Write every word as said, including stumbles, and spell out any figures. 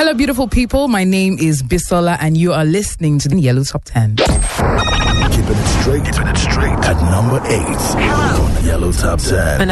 Hello, beautiful people. My name is Bisola, and you are listening to the Yellow Top ten. Keeping it straight, keeping it straight at number eight on Yellow Top ten.